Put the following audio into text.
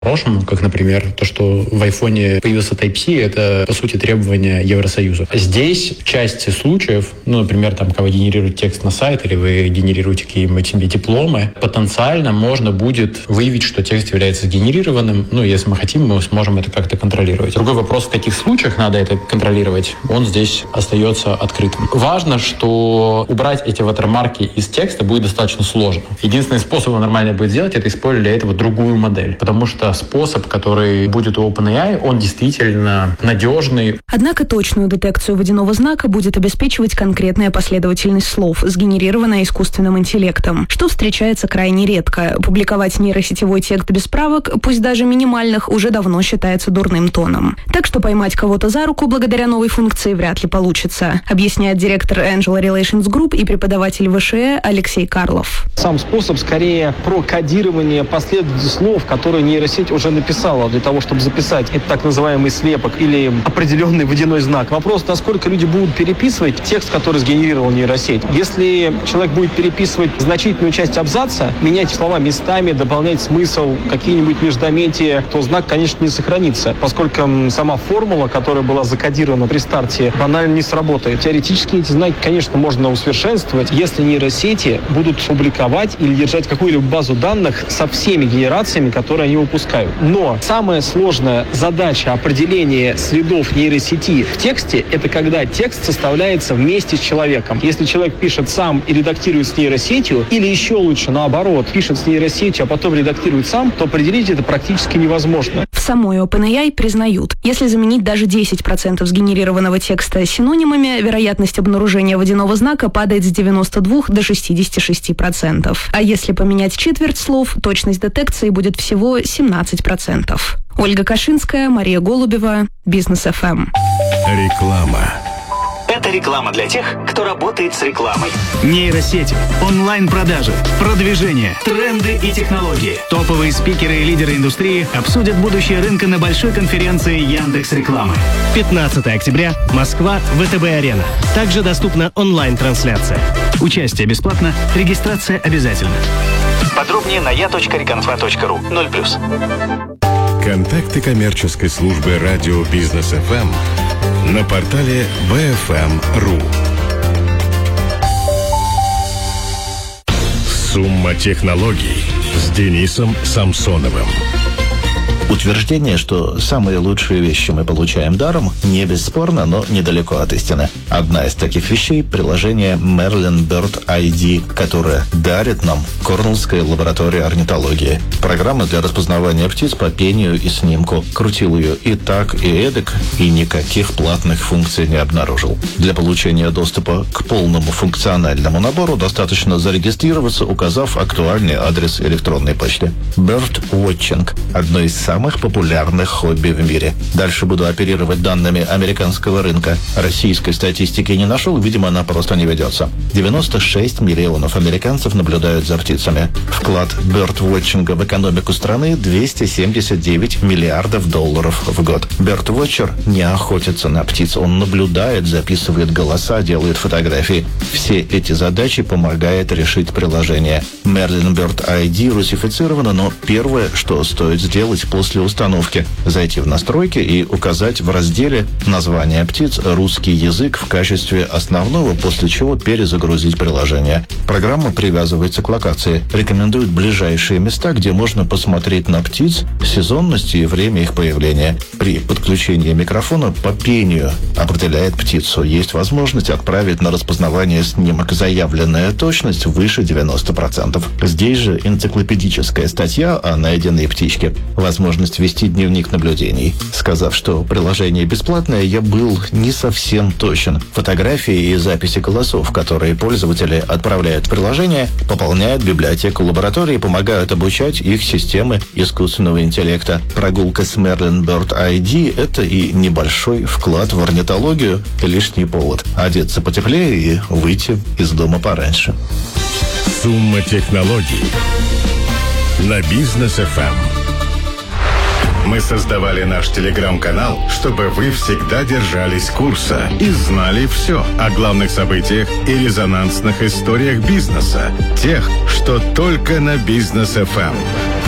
прошлом, как, например, то, что в айфоне появился Type-C, это, по сути, требование Евросоюза. Здесь в части случаев, например, когда вы генерируете текст на сайт или вы генерируете какие-нибудь себе дипломы, потенциально можно будет выявить, что текст является сгенерированным. Если мы хотим, мы сможем это как-то контролировать. Другой вопрос, в каких случаях надо это контролировать, он здесь остается открытым. Важно, что убрать эти ватермарки из текста будет достаточно сложно. Единственный способ нормально будет сделать, это использовать для этого другую модель, потому что способ, который будет у OpenAI, он действительно надежный. Однако точную детекцию водяного знака будет обеспечивать конкретная последовательность слов, сгенерированная искусственным интеллектом, что встречается крайне редко. Публиковать нейросетевой текст без правок, пусть даже минимальных, уже давно считается дурным тоном. Так что поймать кого-то за руку благодаря новой функции вряд ли получится, объясняет директор Angela Relations Group и преподаватель ВШЭ Алексей Карлов. Сам способ скорее про кодирование последовательности слов, которые нейросеть уже написала для того, чтобы записать это так называемый слепок или определенный водяной знак. Вопрос, насколько люди будут переписывать текст, который сгенерировал нейросеть. Если человек будет переписывать значительную часть абзаца, менять слова местами, дополнять смысл, какие-нибудь междометия, то знак, конечно, не сохранится, поскольку сама формула, которая была закодирована при старте, банально не сработает. Теоретически эти знаки, конечно, можно усовершенствовать, если нейросети будут публиковать или держать какую-либо базу данных со всеми генерациями, которые они выпускают. Но самая сложная задача определения следов нейросети в тексте – это когда текст составляется вместе с человеком. Если человек пишет сам и редактирует с нейросетью, или еще лучше, наоборот, пишет с нейросетью, а потом редактирует сам, то определить это практически невозможно. В самой OpenAI признают, если заменить даже 10% сгенерированного текста синонимами, вероятность обнаружения водяного знака падает с 92 до 66%. А если поменять четверть слов, точность детекции будет всего 17%. Ольга Кашинская, Мария Голубева, Бизнес ФМ. Реклама. Это реклама для тех, кто работает с рекламой. Нейросети, онлайн-продажи, продвижение, тренды и технологии. Топовые спикеры и лидеры индустрии обсудят будущее рынка на большой конференции Яндекс.Рекламы. 15 октября, Москва, ВТБ-арена. Также доступна онлайн-трансляция. Участие бесплатно, регистрация обязательна. Подробнее на ya.reconfa.ru 0+. Контакты коммерческой службы радио Бизнес ФМ на портале bfm.ru. Сумма технологий с Денисом Самсоновым. Утверждение, что самые лучшие вещи мы получаем даром, не бесспорно, но недалеко от истины. Одна из таких вещей – приложение Merlin Bird ID, которое дарит нам Корнеллская лаборатория орнитологии. Программа для распознавания птиц по пению и снимку. Крутил ее и так, и эдак, и никаких платных функций не обнаружил. Для получения доступа к полному функциональному набору достаточно зарегистрироваться, указав актуальный адрес электронной почты. Bird Watching – одно из самых популярных хобби в мире. Дальше буду оперировать данными американского рынка. Российской статистики не нашел, видимо, она просто не ведется. 96 миллионов американцев наблюдают за птицами. Вклад бёрдвотчинга в экономику страны 279 миллиардов долларов в год. Бёрдвотчер не охотится на птиц, он наблюдает, записывает голоса, делает фотографии. Все эти задачи помогает решить приложение. Merlin Bird ID русифицировано, но первое, что стоит сделать после установки, зайти в настройки и указать в разделе название птиц русский язык в качестве основного, после чего перезагрузить приложение. Программа привязывается к локации, рекомендует ближайшие места, где можно посмотреть на птиц, сезонность и время их появления. При подключении микрофона по пению определяет птицу. Есть возможность отправить на распознавание снимок. Заявленная точность выше 90%. Здесь же энциклопедическая статья о найденной птичке. Возможность вести дневник наблюдений. Сказав, что приложение бесплатное, я был не совсем точен. Фотографии и записи голосов, которые пользователи отправляют в приложение, пополняют библиотеку лаборатории и помогают обучать их системы искусственного интеллекта. Прогулка с Merlin Bird ID – это и небольшой вклад в орнитологию, и лишний повод одеться потеплее и выйти из дома пораньше. Сумма технологий на Бизнес ФМ. Мы создавали наш телеграм-канал, чтобы вы всегда держались курса и знали все о главных событиях и резонансных историях бизнеса, тех, что только на Бизнес ФМ.